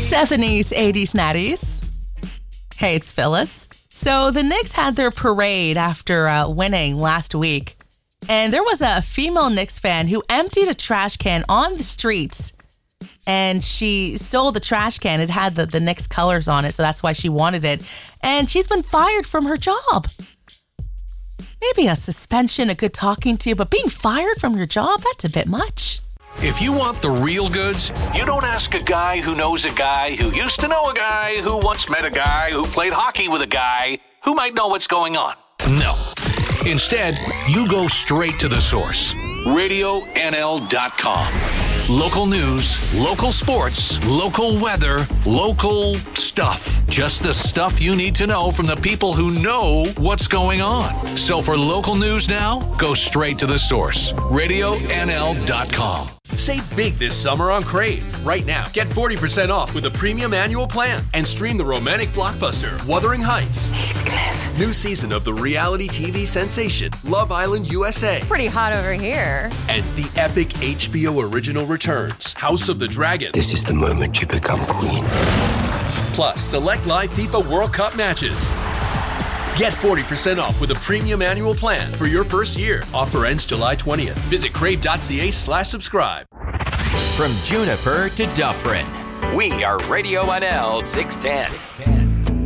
70s, 80s, 90s. Hey, it's Phyllis. So the Knicks had their parade after winning last week. And there was a female Knicks fan who emptied a trash can on the streets. And she stole the trash can. It had the Knicks colors on it, so that's why she wanted it. And she's been fired from her job. Maybe a suspension, a good talking to, but being fired from your job, that's a bit much. If you want the real goods, you don't ask a guy who knows a guy who used to know a guy who once met a guy who played hockey with a guy who might know what's going on. No. Instead, you go straight to the source. RadioNL.com. Local news, local sports, local weather, local stuff. Just the stuff you need to know from the people who know what's going on. So for local news now, go straight to the source. RadioNL.com. Save big this summer on Crave. Right now, get 40% off with a premium annual plan and stream the romantic blockbuster Wuthering Heights. Heathcliff. New season of the reality TV sensation Love Island USA. Pretty hot over here. And the epic HBO original returns House of the Dragon. This is the moment you become queen. Plus, select live FIFA World Cup matches. Get 40% off with a premium annual plan for your first year. Offer ends July 20th. Visit crave.ca/subscribe. From Juniper to Dufferin, we are Radio NL 610.